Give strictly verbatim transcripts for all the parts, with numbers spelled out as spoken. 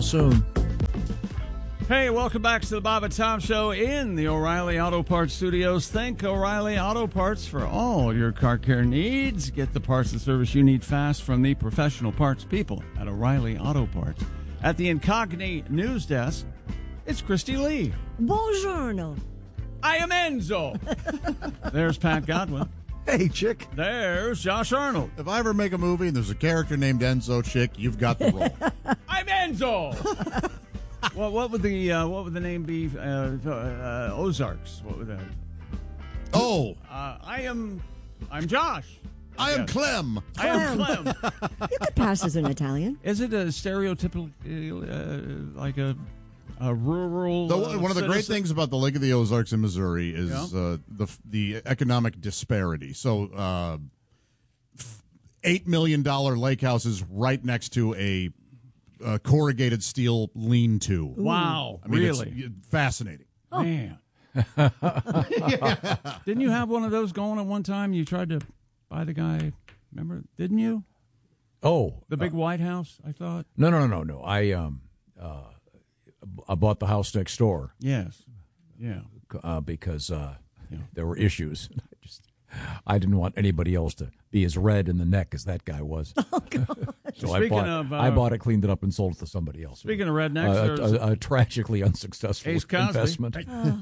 available soon. Hey, welcome back to the Bob and Tom Show in the O'Reilly Auto Parts Studios. Thank O'Reilly Auto Parts for all your car care needs. Get the parts and service you need fast from the professional parts people at O'Reilly Auto Parts. At the Incogni News Desk, it's Christy Lee. Buongiorno. I am Enzo. There's Pat Godwin. Hey, chick. There's Josh Arnold. If I ever make a movie and there's a character named Enzo, chick, you've got the role. I'm Enzo. Well, what would the uh, what would the name be? Uh, uh, Ozarks. What would that? Oh, uh, I am. I'm Josh. I am Yes. Clem. I am Clem. You could pass as an Italian. Is it a stereotypical, uh, like a, a rural? The, uh, one of the great citizen? things about the Lake of the Ozarks in Missouri is Yeah. uh, the the economic disparity. So, uh, eight million dollar lake house is right next to a, a corrugated steel lean-to. Wow, I mean, really it's fascinating. man. Didn't you have one of those going at one time? You tried to buy the guy. Remember? Didn't you? Oh, The big White House. I thought. no, no, no, no, no. I um, uh, I bought the house next door Yes. Yeah. uh, because uh, there were issues. I just, I didn't want anybody else to be as red in the neck as that guy was. Oh, God. So I Speaking bought, of, uh, I bought it, cleaned it up, and sold it to somebody else. Speaking of rednecks, Uh, there's a, a, a tragically unsuccessful Ace Cosby. investment.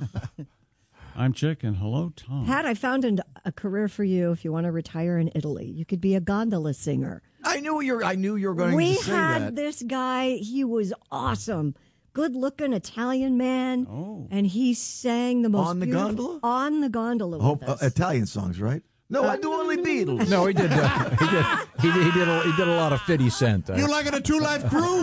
I'm Chick, and hello, Tom. Pat, I found an, a career for you if you want to retire in Italy. You could be a gondola singer. I knew you were. I knew you were going We to say had that. this guy. He was awesome. Good-looking Italian man. Oh. And he sang the most On the beautiful- gondola? On the gondola Oh, with uh, us. Italian songs, right? No, I do only Beatles. No, he did. Uh, he did. He did. He did. A, he did a lot of fifty Cent. Uh, You like it a Two Life Crew?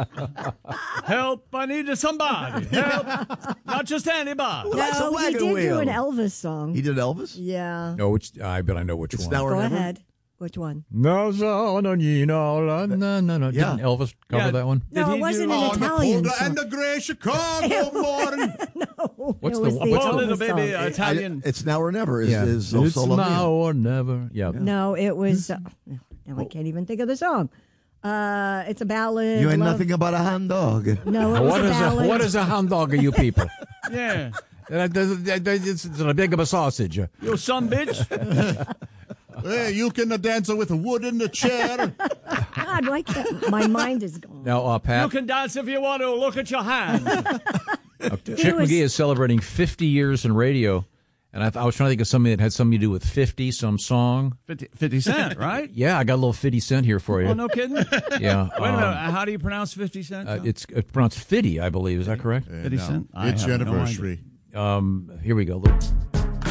Help! I need somebody. Help! Not just anybody. That's a no, he wagon did wheel. do an Elvis song. He did Elvis? Yeah. no, which I bet I know which It's one. now or Go never? ahead. Which one? No, so, no, you know, no, no, no, no. Yeah. Didn't Elvis cover Yeah. that one? Did No, he it wasn't do- an On the Italian cold song. and the gray Chicago morning. What's it the was one- the what's Oh, the- little Elvis baby song. uh, Italian. I, it's now or never. Is, is it's Solo now Mio. or never. Yeah. No, it was. Uh, now I can't even think of the song. Uh, it's a ballad. You ain't love- nothing about a hound dog. No, it was What a is a ballad. what is a hound dog of you people? Yeah. Uh, It's it's a big of a sausage. You some bitch. Hey, you can dance with wood in the chair. God, why can't my mind is gone? Now, uh, You Pat, can dance if you want to. Look at your hand. Chick was- McGee is celebrating fifty years in radio, and I, th- I was trying to think of something that had something to do with fifty, some song. fifty, fifty Cent, right? Yeah, I got a little fifty Cent here for you. Oh, no kidding. Wait Yeah, a minute. um, How do you pronounce fifty Cent? uh, it's uh, pronounced fifty, I believe. Is that correct? fifty No, Cent? I It's have no anniversary. Um, here we go. Look.